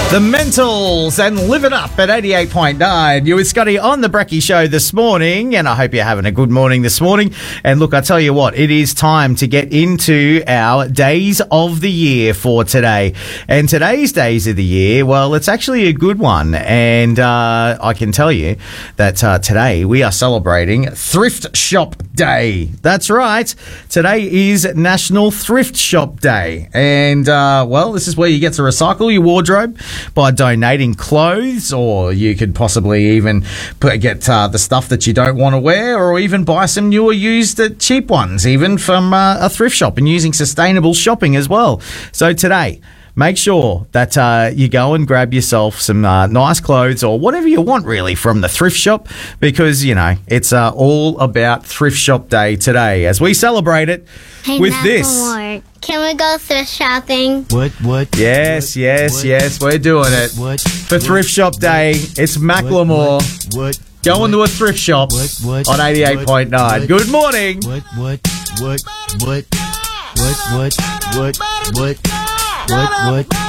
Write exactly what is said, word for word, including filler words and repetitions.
The Mentals and Live It Up at eighty-eight point nine. You with Scotty on the Brekkie Show this morning, and I hope you're having a good morning this morning. And look, I tell you what, it is time to get into our days of the year for today. And today's days of the year, well, it's actually a good one. And uh, I can tell you that uh, today we are celebrating Thrift Shop Day. That's right. Today is National Thrift Shop Day. And, uh, well, this is where you get to recycle your wardrobe by donating clothes, or you could possibly even put, get uh, the stuff that you don't want to wear, or even buy some newer used uh, cheap ones, even from uh, a thrift shop, and using sustainable shopping as well. So today, make sure that uh, you go and grab yourself some uh, nice clothes or whatever you want, really, from the thrift shop, because, you know, it's uh, all about Thrift Shop Day today as we celebrate it hey, with this. Macklemore, can we go thrift shopping? What, what? Yes, what, yes, what, yes, we're doing it. What, For what, Thrift Shop Day, it's Macklemore. What, what, Going what, to a thrift shop what, what, on eighty-eight point nine. what, Good morning. What, what, what, what, what, what, what, what, what, what,